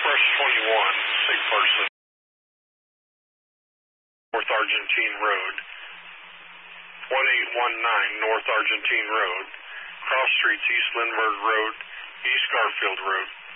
Express 21, St. Person, North Argentine Road, 1819 North Argentine Road, cross streets East Lindbergh Road, East Garfield Road.